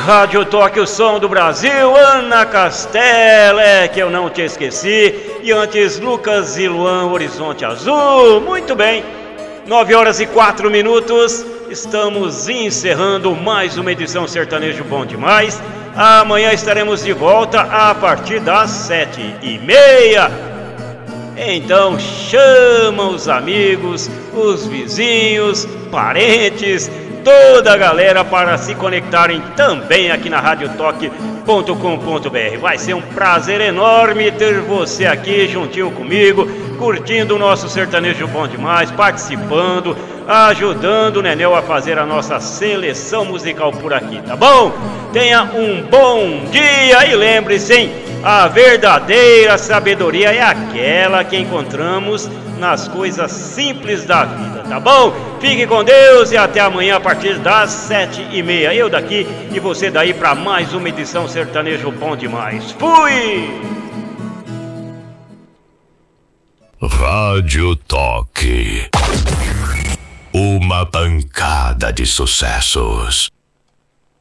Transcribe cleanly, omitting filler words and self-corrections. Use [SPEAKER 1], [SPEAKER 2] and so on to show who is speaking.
[SPEAKER 1] Rádio Toque, o som do Brasil. Ana Castela, é que eu não te esqueci. E antes, Lucas e Luan, Horizonte Azul. Muito bem, 9h04. Estamos encerrando mais uma edição Sertanejo Bom Demais. Amanhã estaremos de volta a partir das 7h30. Então chama os amigos, os vizinhos, parentes, toda a galera para se conectarem também aqui na radiotoque.com.br. Vai ser um prazer enorme ter você aqui juntinho comigo, curtindo o nosso Sertanejo Bom Demais, participando, ajudando o Nenel a fazer a nossa seleção musical por aqui, tá bom? Tenha um bom dia e lembre-se, hein? A verdadeira sabedoria é aquela que encontramos nas coisas simples da vida, tá bom? Fique com Deus e até amanhã a partir das 7h30. Eu daqui e você daí para mais uma edição Sertanejo Bom Demais. Fui!
[SPEAKER 2] Rádio Toque. Uma pancada de sucessos.